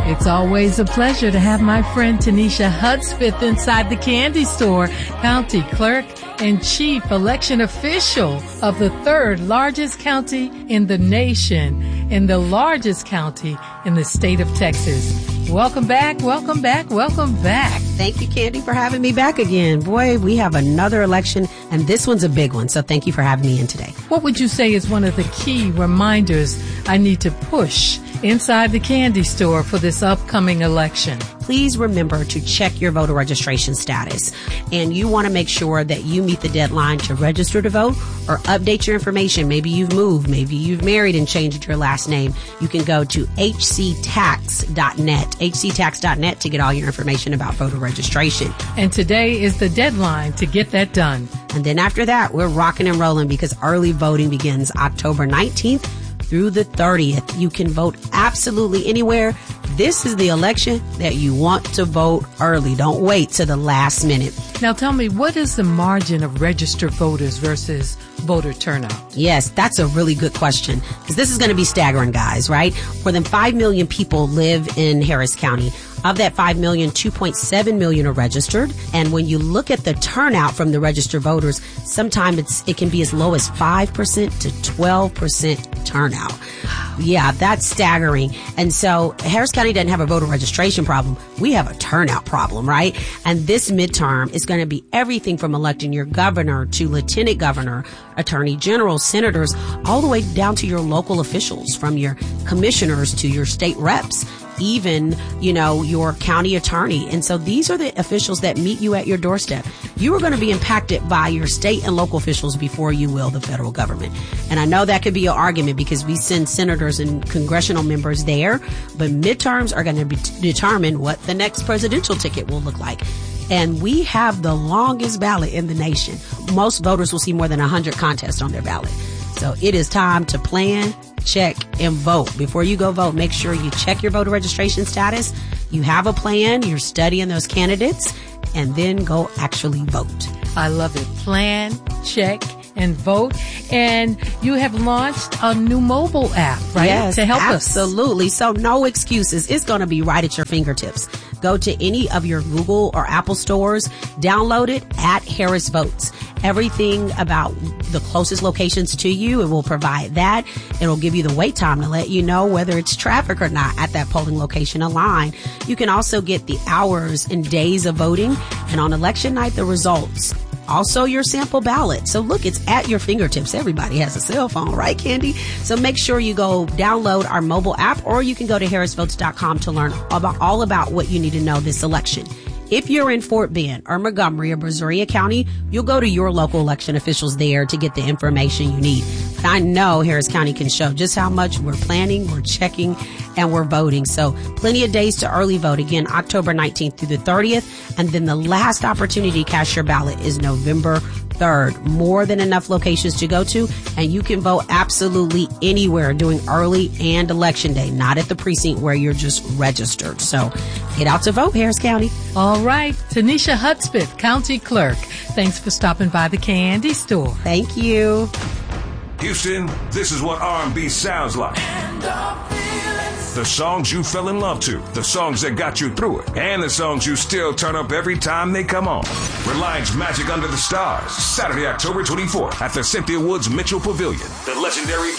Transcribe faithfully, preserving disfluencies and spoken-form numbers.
It's always a pleasure to have my friend Tanisha Hudspeth inside the Candy Store, County Clerk and Chief Election Official of the third largest county in the nation, in the largest county in the state of Texas. Welcome back, welcome back, welcome back. Thank you, Candy, for having me back again. Boy, we have another election, and this one's a big one, so thank you for having me in today. What would you say is one of the key reminders I need to push inside the Candy Store for this upcoming election? Please remember to check your voter registration status. And you want to make sure that you meet the deadline to register to vote or update your information. Maybe you've moved, maybe you've married and changed your last name. You can go to h c tax dot net, h c tax dot net to get all your information about voter registration. And today is the deadline to get that done. And then after that, we're rocking and rolling because early voting begins October nineteenth through the thirtieth. You can vote absolutely anywhere. This is the election that you want to vote early. Don't wait to the last minute. Now tell me, what is the margin of registered voters versus voter turnout? Yes, that's a really good question because this is going to be staggering, guys, right? More than five million people live in Harris County. Of that five million, two point seven million are registered. And when you look at the turnout from the registered voters, sometimes it's, it can be as low as five percent to twelve percent turnout. Yeah, that's staggering. And so Harris County doesn't have a voter registration problem. We have a turnout problem, right? And this midterm is going to be everything from electing your governor to lieutenant governor, attorney general, senators, all the way down to your local officials, from your commissioners to your state reps, even, you know, your county attorney. And so these are the officials that meet you at your doorstep. You are going to be impacted by your state and local officials before you will the federal government. And I know that could be an argument because we send senators and congressional members there, but midterms are going to be t- determine what the next presidential ticket will look like. And we have the longest ballot in the nation. Most voters will see more than one hundred contests on their ballot. So it is time to plan, check, and vote. Before you go vote, make sure you check your voter registration status. You have a plan, you're studying those candidates, and then go actually vote. I love it. Plan, check, and vote. And you have launched a new mobile app, right? Yes, to help absolutely. us. Absolutely. So no excuses. It's going to be right at your fingertips. Go to any of your Google or Apple stores, download it at Harris Votes. Everything about the closest locations to you, it will provide that. It'll give you the wait time to let you know whether it's traffic or not at that polling location online. You can also get the hours and days of voting, and on election night, the results. Also your sample ballot. So look, it's at your fingertips. Everybody has a cell phone, right, Candy? So make sure you go download our mobile app, or you can go to harris votes dot com to learn about all about what you need to know this election. If you're in Fort Bend or Montgomery or Brazoria County, you'll go to your local election officials there to get the information you need. But I know Harris County can show just how much we're planning, we're checking, and we're voting. So plenty of days to early vote. Again, October nineteenth through the thirtieth. And then the last opportunity to cast your ballot is November third. More than enough locations to go to, and you can vote absolutely anywhere during early and election day, not at the precinct where you're just registered. So get out to vote, Harris County. All right. Tanisha Hudspeth, County Clerk. Thanks for stopping by the Candy Store. Thank you. Houston, this is what R and B sounds like. The songs you fell in love to, the songs that got you through it, and the songs you still turn up every time they come on. Reliance Magic Under the Stars, Saturday, October twenty-fourth at the Cynthia Woods Mitchell Pavilion. The legendary